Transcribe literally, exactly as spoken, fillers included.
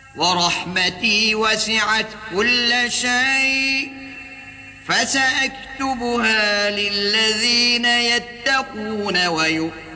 ورحمتي وسعت كل شيء فسأكتبها للذين يتقون ويؤمنون